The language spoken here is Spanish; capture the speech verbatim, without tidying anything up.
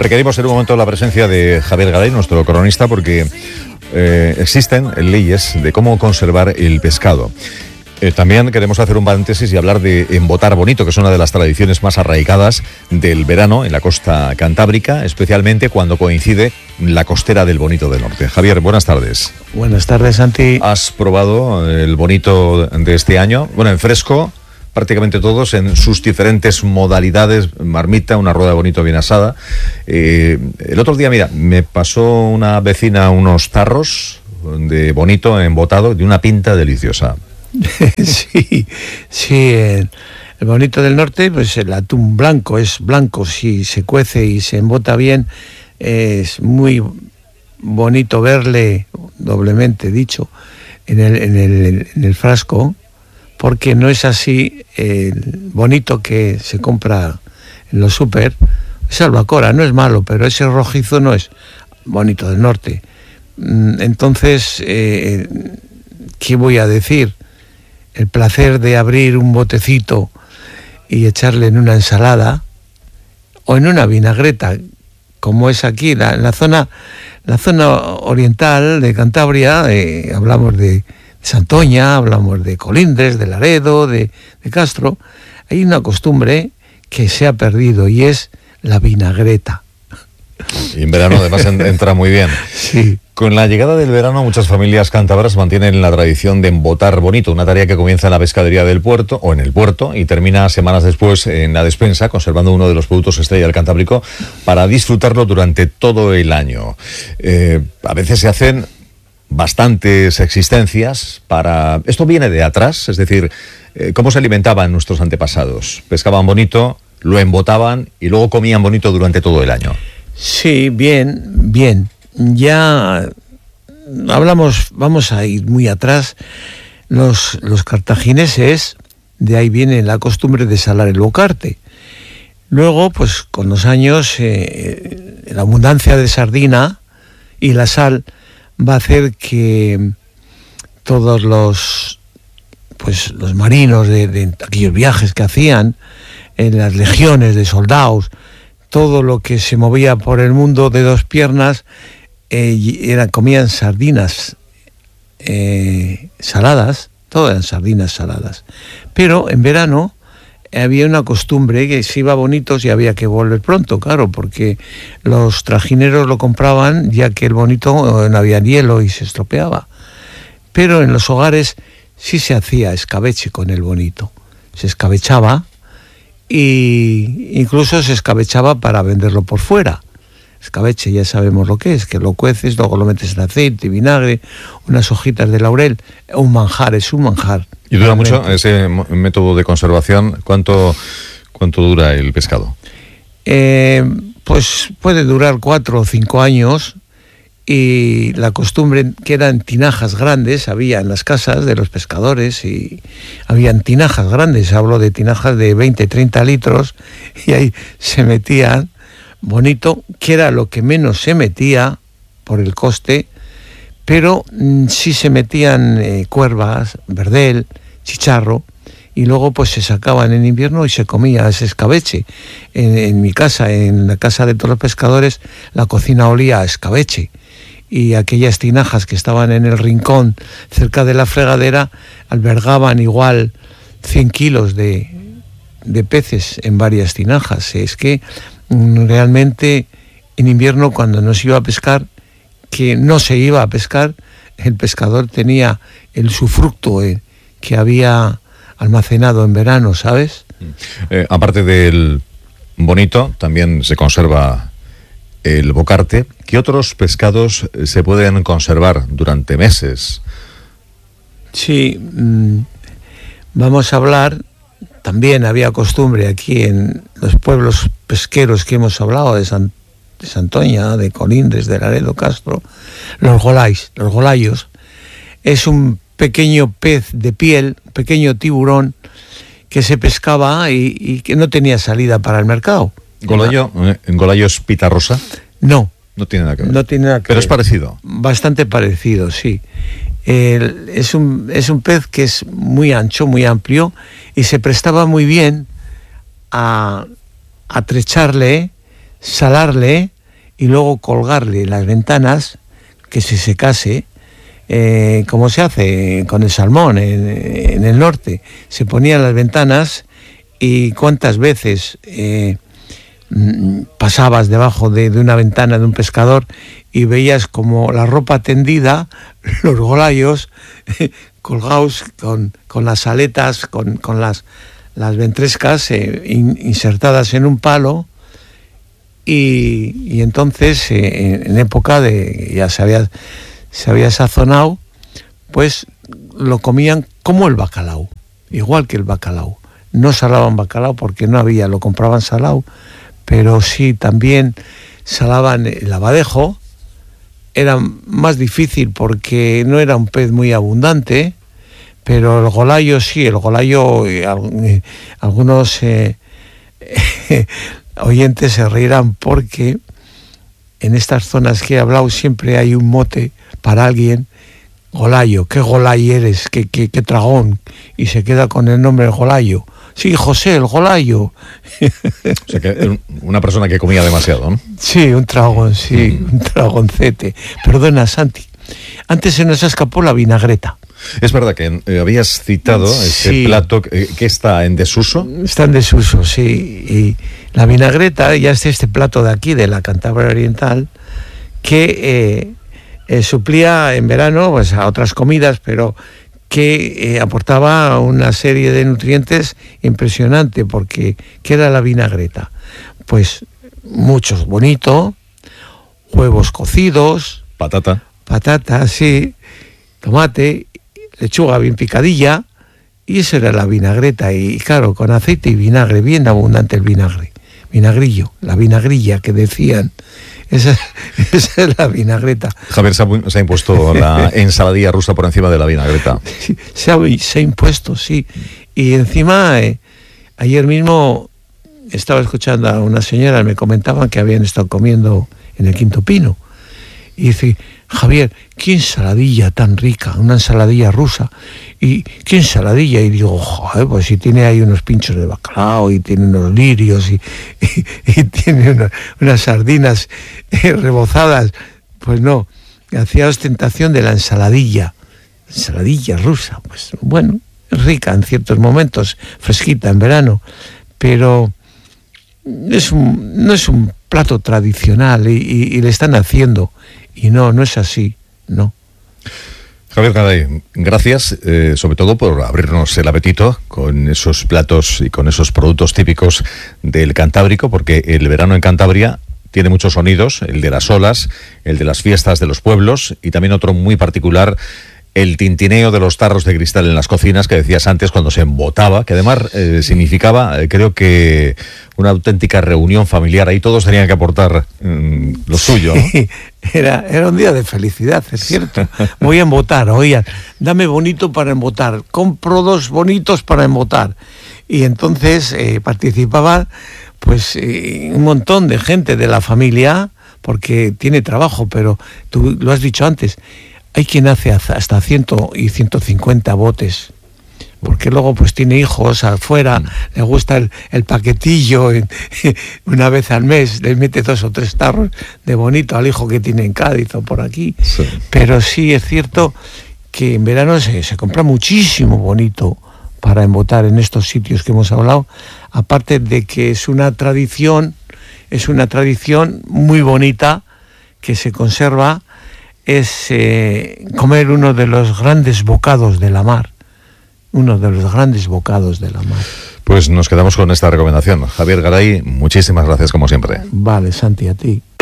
Requerimos en un momento la presencia de Javier Garay, nuestro cronista, porque eh, existen leyes de cómo conservar el pescado. Eh, también queremos hacer un paréntesis y hablar de embotar bonito, que es una de las tradiciones más arraigadas del verano en la costa cantábrica, especialmente cuando coincide la costera del bonito del norte. Javier, buenas tardes. Buenas tardes, Santi. ¿Has probado el bonito de este año? Bueno, en fresco, prácticamente todos, en sus diferentes modalidades, marmita, una rueda de bonito bien asada. Eh, el otro día, mira, me pasó una vecina unos tarros de bonito embotado de una pinta deliciosa. Sí, sí, el, el bonito del norte, pues el atún blanco es blanco, si se cuece y se embota bien, es muy bonito verle, doblemente dicho, en el, en el, en el frasco, porque no es así el bonito que se compra en los súper, es albacora, no es malo, pero ese rojizo no es bonito del norte. Entonces, eh, ¿qué voy a decir? El placer de abrir un botecito y echarle en una ensalada o en una vinagreta, como es aquí, la, en la zona, la zona oriental de Cantabria, eh, hablamos de Santoña, hablamos de Colindres, de Laredo, de, de Castro. Hay una costumbre que se ha perdido y es la vinagreta. Y en verano además entra muy bien. Sí. Con la llegada del verano, muchas familias cántabras mantienen la tradición de embotar bonito, una tarea que comienza en la pescadería del puerto o en el puerto y termina semanas después en la despensa, conservando uno de los productos estrella del Cantábrico para disfrutarlo durante todo el año. Eh, a veces se hacen bastantes existencias para... Esto viene de atrás, es decir, eh, ¿cómo se alimentaban nuestros antepasados? Pescaban bonito, lo embotaban y luego comían bonito durante todo el año. Sí, bien, bien. Ya hablamos, vamos a ir muy atrás. Los, los cartagineses, de ahí viene la costumbre de salar el bocarte. Luego, pues con los años, eh, la abundancia de sardina y la sal va a hacer que todos los, pues los marinos de, de aquellos viajes que hacían en las legiones de soldados, todo lo que se movía por el mundo de dos piernas, eh, eran, comían sardinas eh, saladas, todo eran sardinas saladas. Pero en verano había una costumbre que se iba bonitos y había que volver pronto, claro, porque los trajineros lo compraban ya que el bonito no había hielo y se estropeaba. Pero en los hogares sí se hacía escabeche con el bonito. Se escabechaba y incluso se escabechaba para venderlo por fuera. Escabeche ya sabemos lo que es, que lo cueces, luego lo metes en aceite, vinagre, unas hojitas de laurel, un manjar, es un manjar. ¿Y dura realmente mucho ese método de conservación? ¿Cuánto, cuánto dura el pescado? Eh, pues puede durar cuatro o cinco años y la costumbre que eran tinajas grandes, había en las casas de los pescadores y habían tinajas grandes, hablo de tinajas de veinte, treinta litros y ahí se metían bonito, que era lo que menos se metía por el coste, pero mm, sí se metían eh, cuervas, verdel, chicharro, y luego pues se sacaban en invierno y se comía ese escabeche. En, en mi casa, en la casa de todos los pescadores, la cocina olía a escabeche, y aquellas tinajas que estaban en el rincón cerca de la fregadera albergaban igual cien kilos de, de peces en varias tinajas. Es que mm, realmente en invierno, cuando no se iba a pescar, que no se iba a pescar, el pescador tenía el sufructo eh, que había almacenado en verano, ¿sabes? Eh, aparte del bonito, también se conserva el bocarte. ¿Qué otros pescados se pueden conservar durante meses? Sí, mmm, vamos a hablar, también había costumbre aquí en los pueblos pesqueros que hemos hablado, de San de Santoña, de Colindres, de Laredo, Castro, los golais, los golayos. Es un pequeño pez de piel, un pequeño tiburón que se pescaba y, y que no tenía salida para el mercado. ¿Golayo, en Golayo es pita rosa? No. No tiene nada que ver. No tiene nada que Pero ver. es parecido. Bastante parecido, sí. El, es, un, es un pez que es muy ancho, muy amplio y se prestaba muy bien a, a trecharle, salarle y luego colgarle las ventanas, que se secase, eh, como se hace con el salmón en, en el norte. Se ponían las ventanas y cuántas veces eh, pasabas debajo de, de una ventana de un pescador y veías como la ropa tendida, los golayos colgados con, con las aletas, con, con las, las ventrescas eh, in, insertadas en un palo. Y, y entonces, eh, en, en época de, ya se había, se había sazonado, pues lo comían como el bacalao, igual que el bacalao. No salaban bacalao porque no había, lo compraban salado, pero sí también salaban el abadejo. Era más difícil porque no era un pez muy abundante, pero el golayo sí, el golayo, eh, algunos eh, oyentes se reirán porque en estas zonas que he hablado siempre hay un mote para alguien. Golayo, qué golay eres, qué, qué, qué tragón, y se queda con el nombre Golayo. Sí, José, el Golayo. O sea, que una persona que comía demasiado, ¿no? Sí, un tragón, sí, mm. un tragoncete. Perdona, Santi, antes se nos escapó la vinagreta. Es verdad que eh, habías citado sí. ese plato que, que está en desuso. Está en desuso, sí. Y la vinagreta ya es este plato de aquí, de la Cantabria Oriental, que eh, eh, suplía en verano pues, a otras comidas, pero que eh, aportaba una serie de nutrientes impresionante, porque ¿qué era la vinagreta? Pues muchos, bonito, huevos cocidos, patata, patata, sí, tomate, lechuga bien picadilla, y eso era la vinagreta. Y claro, con aceite y vinagre, bien abundante el vinagre, vinagrillo, la vinagrilla que decían. Esa, esa es la vinagreta. Javier, se ha, se ha impuesto la ensaladilla rusa por encima de la vinagreta. Sí, se, ha, se ha impuesto, sí. Y encima, eh, ayer mismo estaba escuchando a una señora, me comentaban que habían estado comiendo en el Quinto Pino. Y dice, Javier, qué ensaladilla tan rica, una ensaladilla rusa. Y qué ensaladilla. Y digo, joder, pues si tiene ahí unos pinchos de bacalao y tiene unos lirios y, y, y tiene una, unas sardinas eh, rebozadas. Pues no, hacía ostentación de la ensaladilla. Ensaladilla rusa, pues bueno, es rica en ciertos momentos, fresquita en verano, pero es un, no es un plato tradicional y, y, y le están haciendo. Y no, no es así, no. Javier Garay, gracias, eh, sobre todo por abrirnos el apetito con esos platos y con esos productos típicos del Cantábrico, porque el verano en Cantabria tiene muchos sonidos, el de las olas, el de las fiestas de los pueblos y también otro muy particular, el tintineo de los tarros de cristal en las cocinas que decías antes cuando se embotaba, que además eh, significaba, eh, creo que una auténtica reunión familiar. Ahí todos tenían que aportar mm, lo suyo, ¿no? Sí, era, era un día de felicidad, es cierto. Voy a embotar, oigan, dame bonito para embotar, compro dos bonitos para embotar. Y entonces eh, participaba pues eh, un montón de gente de la familia, porque tiene trabajo, pero tú lo has dicho antes, hay quien hace hasta ciento y ciento cincuenta botes, porque luego pues tiene hijos afuera, mm. le gusta el, el paquetillo, en, una vez al mes le mete dos o tres tarros de bonito al hijo que tiene en Cádiz o por aquí. Sí. Pero sí es cierto que en verano se, se compra muchísimo bonito para embotar en estos sitios que hemos hablado, aparte de que es una tradición, es una tradición muy bonita que se conserva. Es eh, comer uno de los grandes bocados de la mar, uno de los grandes bocados de la mar. Pues nos quedamos con esta recomendación. Javier Garay, muchísimas gracias como siempre. Vale, Santi, a ti.